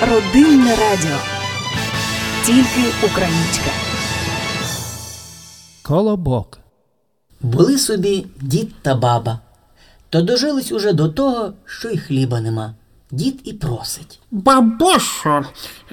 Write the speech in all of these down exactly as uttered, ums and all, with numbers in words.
Родинне радіо. Тільки українське. Колобок. Були собі дід та баба. То дожились уже до того, що й хліба нема. Дід і просить. Бабусю,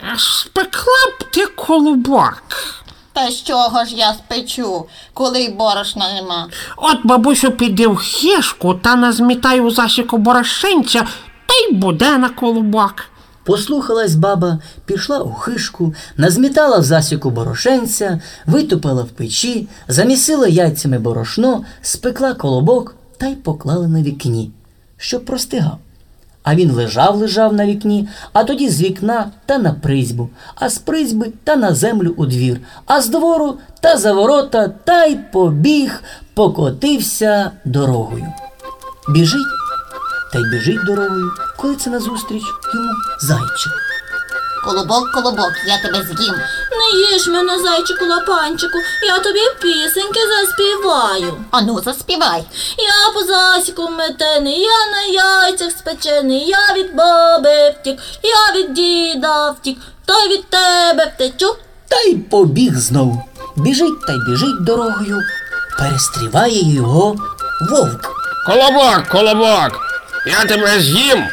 спекла б ти колобок. Та з чого ж я спечу, коли й борошна нема? От, бабусю, піди в хішку та назмітай у засіку борошенця, та й буде на колобок. Послухалась баба, пішла у хишку, назмітала в засіку борошенця, витопила в печі, замісила яйцями борошно, спекла колобок та й поклала на вікні, щоб простигав. А він лежав-лежав на вікні, а тоді з вікна та на призьбу, а з призьби та на землю у двір, а з двору та за ворота та й побіг, покотився дорогою. Біжить та й біжить дорогою, коли це назустріч йому зайчик. Колобок, колобок, я тебе з'їм. Не їж мене, зайчику лапанчику, я тобі пісеньки заспіваю. Ану, заспівай. Я по засіку метений, я на яйцях спечений, я від баби втік, я від діда втік, та й від тебе втечу. Та й побіг знову. Біжить та й біжить дорогою, перестріває його вовк. Колобок, колобок, я тебе з'їм.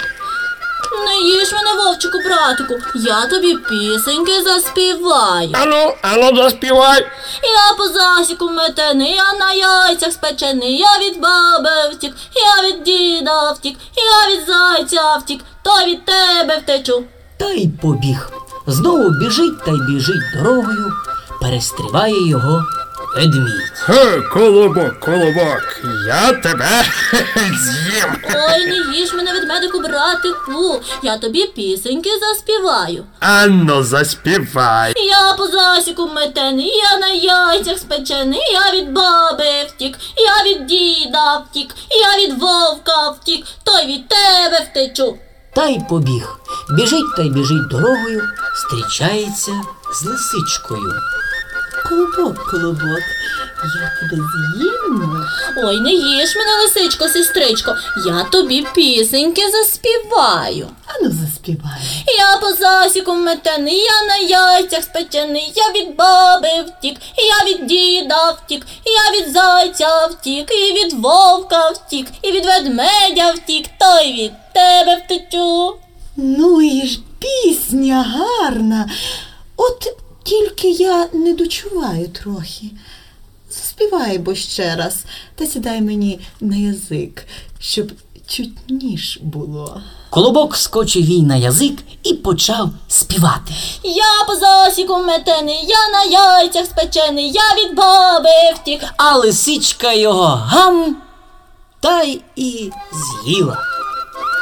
Не їж мене, вовчику, братику, я тобі пісеньки заспіваю. Ану, ану, заспівай. Я по засіку метений, я на яйцях спечений, я від баби втік, я від діда втік, я від зайця втік, та від тебе втечу. Та й побіг. Знову біжить та й біжить дорогою, перестріває його ведмідь. Ге, колобок, колобок, я тебе з'їм. Ой, не їж мене, ведмедику, братику, я тобі пісеньки заспіваю. Ану, заспівай. Я по засіку метений, я на яйцях спечений, я від баби втік, я від діда втік, я від вовка втік, то й від тебе втечу. Та й побіг. Біжить та й біжить дорогою, зустрічається з лисичкою. Колобок, колобок, я тебе з'їм. Ой, не їж мене, лисичко, сестричко, я тобі пісеньки заспіваю. Ану, заспівай. Я по засіку метений, я на яйцях спечений, я від баби втік, я від діда втік, я від зайця втік, і від вовка втік, і від ведмедя втік, то й від тебе втечу. Ну і ж пісня гарна. От тільки я не дочуваю трохи. Заспівай бо ще раз, та сідай мені на язик, щоб чутніш було. Колобок скочив їй на язик і почав співати. Я по засіку метений, я на яйцях спечений, я від баби втік. А лисичка його гам, та й і з'їла.